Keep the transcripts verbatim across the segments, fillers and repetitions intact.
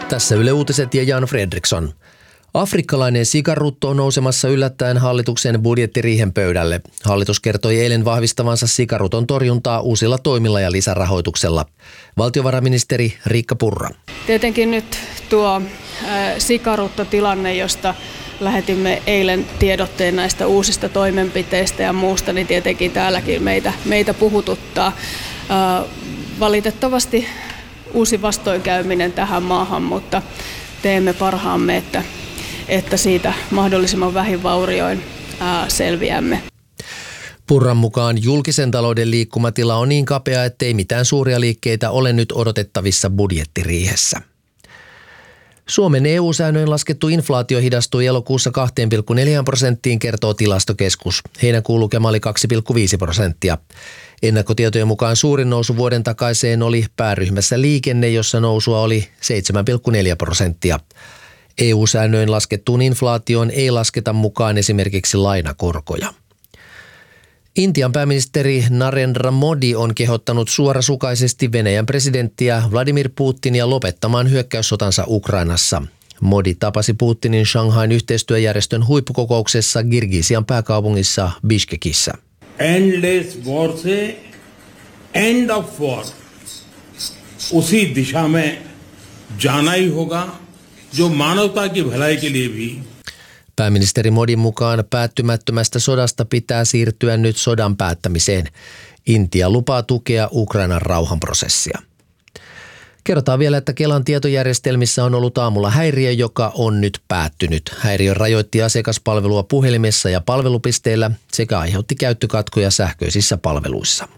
Tässä Yle Uutiset ja Jan Fredriksson. Afrikkalainen sikarutto on nousemassa yllättäen hallituksen budjettiriihen pöydälle. Hallitus kertoi eilen vahvistavansa sikaruton torjuntaa uusilla toimilla ja lisärahoituksella. Valtiovarainministeri Riikka Purra. Tietenkin nyt tuo äh, sikaruttotilanne, josta lähetimme eilen tiedotteen näistä uusista toimenpiteistä ja muusta, niin tietenkin täälläkin meitä, meitä puhututtaa. Äh, valitettavasti uusi vastoinkäyminen tähän maahan, mutta teemme parhaamme, että, että siitä mahdollisimman vähin vaurioin ää, selviämme. Purran mukaan julkisen talouden liikkumatila on niin kapea, ettei mitään suuria liikkeitä ole nyt odotettavissa budjettiriihessä. Suomen E U-säännöin laskettu inflaatio hidastui elokuussa kaksi pilkku neljä prosenttiin, kertoo Tilastokeskus. Heinäkuun lukema oli kaksi pilkku viisi prosenttia. Ennakkotietojen mukaan suurin nousu vuoden takaiseen oli pääryhmässä liikenne, jossa nousua oli seitsemän pilkku neljä prosenttia. E U-säännöin laskettuun inflaatioon ei lasketa mukaan esimerkiksi lainakorkoja. Intian pääministeri Narendra Modi on kehottanut suorasukaisesti Venäjän presidenttiä Vladimir Putinia lopettamaan hyökkäyssotansa Ukrainassa. Modi tapasi Putinin Shanghain yhteistyöjärjestön huippukokouksessa Kirgisian pääkaupungissa Bishkekissä. Endless war se end of war उसी दिशा में जाना ही होगा जो मानवता की भलाई के लिए भी. Pääministeri Modin mukaan päättymättömästä sodasta pitää siirtyä nyt sodan päättämiseen. Intia lupaa tukea Ukrainan rauhanprosessia. Kerrotaan vielä, että Kelan tietojärjestelmissä on ollut aamulla häiriö, joka on nyt päättynyt. Häiriö rajoitti asiakaspalvelua puhelimessa ja palvelupisteillä sekä aiheutti käyttökatkoja sähköisissä palveluissa.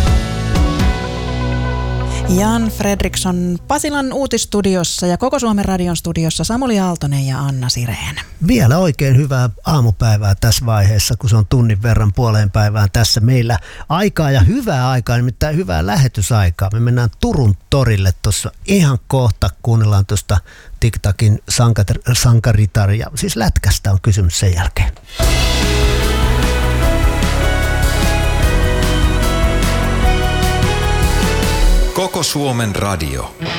Jan Fredriksson Pasilan uutistudiossa ja koko Suomen radion studiossa Samuli Aaltonen ja Anna Sireen. Vielä oikein hyvää aamupäivää tässä vaiheessa, kun se on tunnin verran puoleen päivään tässä meillä aikaa ja hyvää aikaa, nimittäin hyvää lähetysaikaa. Me mennään Turun torille tuossa ihan kohta, kuunnellaan tuosta TikTokin sankaritaria, siis lätkästä on kysymys sen jälkeen. Koko Suomen radio.